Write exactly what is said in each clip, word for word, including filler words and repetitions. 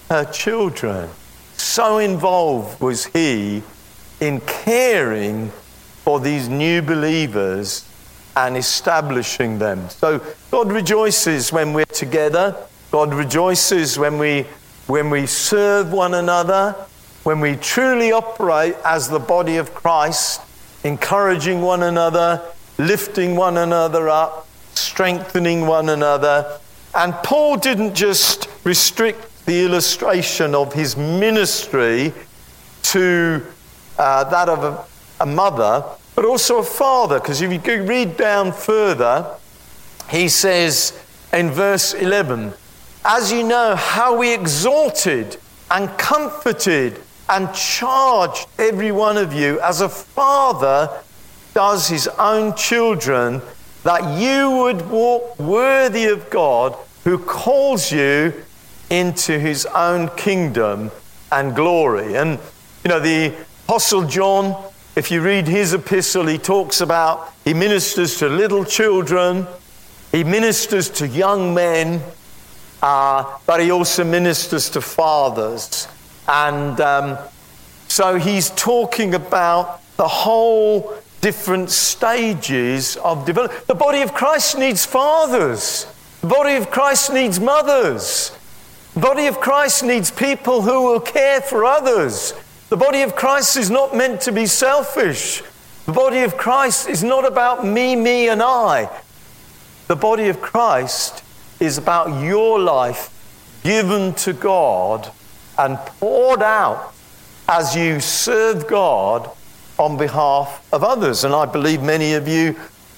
her children. So involved was he in caring for these new believers and establishing them. So God rejoices when we're together. God rejoices when we when we serve one another, when we truly operate as the body of Christ, encouraging one another, lifting one another up, strengthening one another. And Paul didn't just restrict the illustration of his ministry to uh, that of a, a mother, but also a father. Because if you read down further, he says in verse eleven, as you know how we exhorted and comforted and charged every one of you as a father does his own children, that you would walk worthy of God who calls you into his own kingdom and glory. And, you know, the Apostle John, if you read his epistle, he talks about, he ministers to little children, he ministers to young men, uh, but he also ministers to fathers. And um, so he's talking about the whole different stages of development. The body of Christ needs fathers. The body of Christ needs mothers. The body of Christ needs people who will care for others. The body of Christ is not meant to be selfish. The body of Christ is not about me, me, and I. The body of Christ is about your life given to God and poured out as you serve God on behalf of others. And I believe many of you,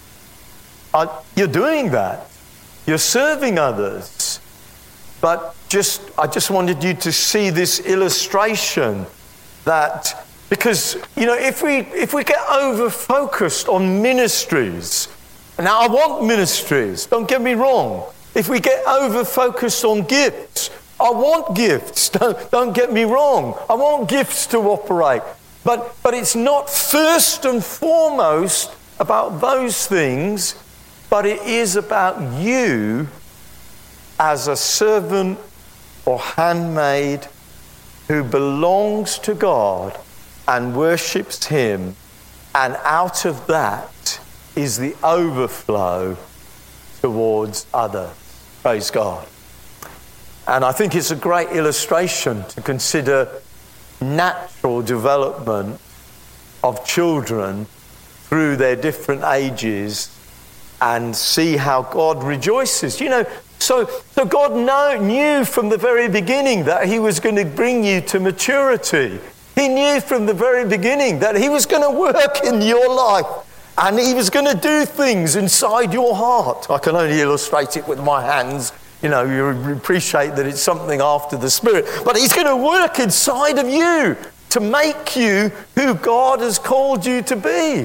are, you're doing that. You're serving others. But just, I just wanted you to see this illustration that, because, you know, if we if we get over-focused on ministries, now I want ministries, don't get me wrong. If we get over-focused on gifts, I want gifts, don't, don't get me wrong. I want gifts to operate. But, but it's not first and foremost about those things, but it is about you as a servant or handmaid who belongs to God and worships him, and out of that is the overflow towards others. Praise God. And I think it's a great illustration to consider natural development of children through their different ages and see how God rejoices. You know, so, so God know, knew from the very beginning that he was going to bring you to maturity. He knew from the very beginning that he was going to work in your life and he was going to do things inside your heart. I can only illustrate it with my hands. You know, you appreciate that it's something after the Spirit. But he's going to work inside of you to make you who God has called you to be.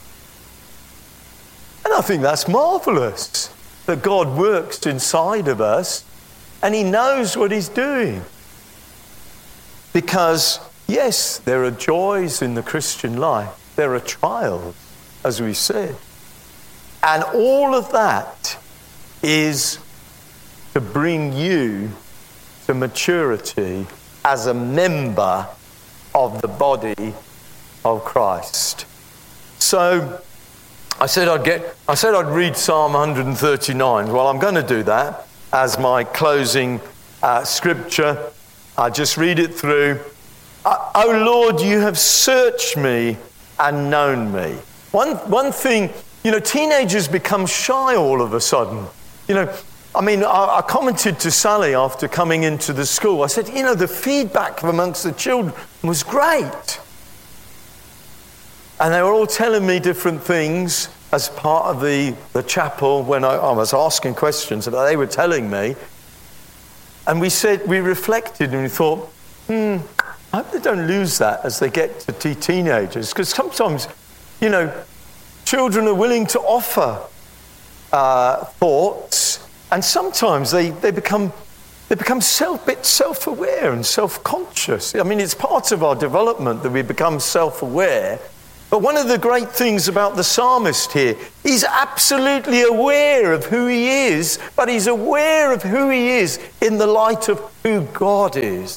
And I think that's marvelous, that God works inside of us and he knows what he's doing. Because, yes, there are joys in the Christian life. There are trials, as we said. And all of that is to bring you to maturity as a member of the body of Christ. So I said I'd get I said I'd read Psalm one thirty-nine. Well, I'm going to do that as my closing uh, scripture. I'll just read it through. O Lord, you have searched me and known me. One one thing, you know, teenagers become shy all of a sudden. You know, I mean, I, I commented to Sally after coming into the school. I said, you know, the feedback from amongst the children was great. And they were all telling me different things as part of the, the chapel when I, I was asking questions that they were telling me. And we said, we reflected and we thought, hmm, I hope they don't lose that as they get to te- teenagers. Because sometimes, you know, children are willing to offer uh, thoughts. And sometimes they, they become they become self bit self-aware and self-conscious. I mean, it's part of our development that we become self-aware But one of the great things about the psalmist here, he's absolutely aware of who he is, but he's aware of who he is in the light of who God is.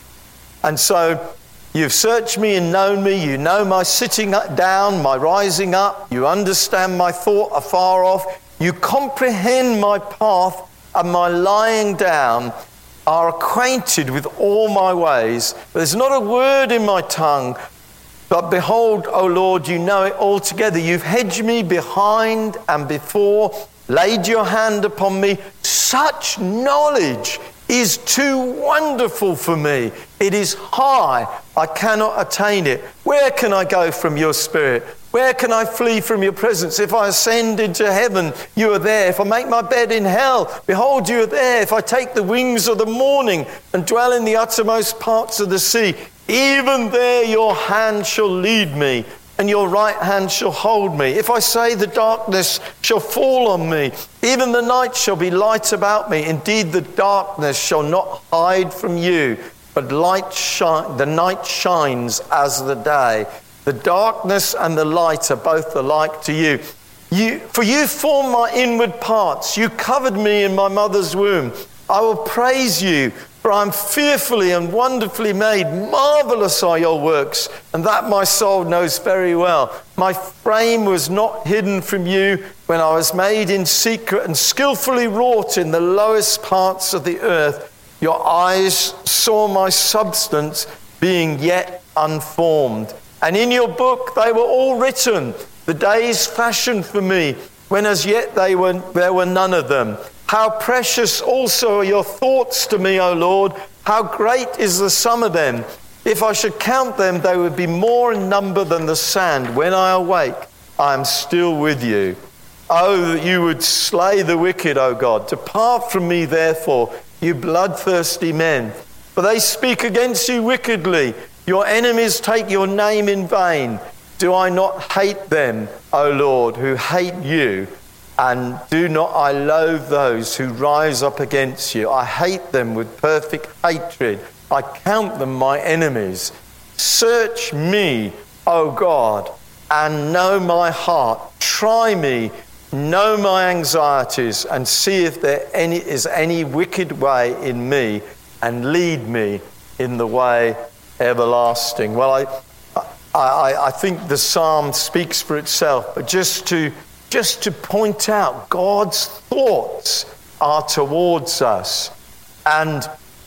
And so, you've searched me and known me. You know my sitting down, my rising up. You understand my thought afar off. You comprehend my path and my lying down, are acquainted with all my ways. There's not a word in my tongue. But behold, O Lord, you know it altogether. You've hedged me behind and before, laid your hand upon me. Such knowledge is too wonderful for me. It is high. I cannot attain it. Where can I go from your spirit? Where can I flee from your presence? If I ascend into heaven, you are there. If I make my bed in hell, behold, you are there. If I take the wings of the morning and dwell in the uttermost parts of the sea, even there your hand shall lead me, and your right hand shall hold me. If I say the darkness shall fall on me, even the night shall be light about me. Indeed, the darkness shall not hide from you, but light shine, the night shines as the day. The darkness and the light are both alike to you. You, for you formed my inward parts. You covered me in my mother's womb. I will praise you, for I am fearfully and wonderfully made. Marvelous are your works, and that my soul knows very well. My frame was not hidden from you when I was made in secret and skillfully wrought in the lowest parts of the earth. Your eyes saw my substance being yet unformed. And in your book they were all written, the days fashioned for me, when as yet they were, there were none of them. How precious also are your thoughts to me, O Lord. How great is the sum of them. If I should count them, they would be more in number than the sand. When I awake, I am still with you. Oh, that you would slay the wicked, O God. Depart from me, therefore, you bloodthirsty men. For they speak against you wickedly. Your enemies take your name in vain. Do I not hate them, O Lord, who hate you? And do not I loathe those who rise up against you? I hate them with perfect hatred. I count them my enemies. Search me, O God, and know my heart. Try me, know my anxieties, and see if there any, is any wicked way in me, and lead me in the way everlasting. Well, I, I, I think the psalm speaks for itself, but just to Just to point out, God's thoughts are towards us. And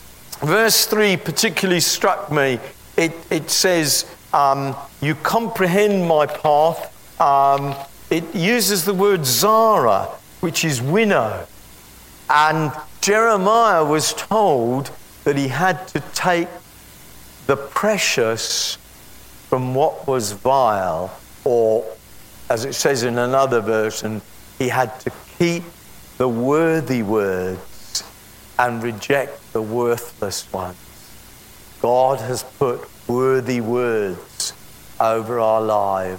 verse three particularly struck me. It, it says, um, you comprehend my path. Um, it uses the word Zara, which is winnow. And Jeremiah was told that he had to take the precious from what was vile, or as it says in another version, he had to keep the worthy words and reject the worthless ones. God has put worthy words over our lives,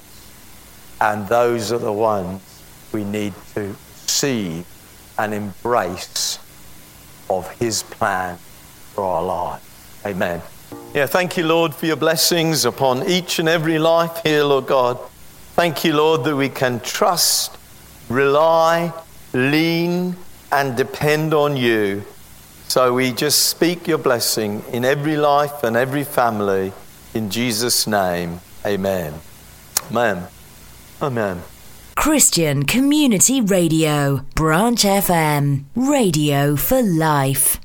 and those are the ones we need to receive and embrace of his plan for our lives. Amen. Yeah, thank you, Lord, for your blessings upon each and every life here, Lord God. Thank you, Lord, that we can trust, rely, lean, and depend on you. So we just speak your blessing in every life and every family. In Jesus' name, amen. Amen. Amen. Christian Community Radio, Branch F M, radio for life.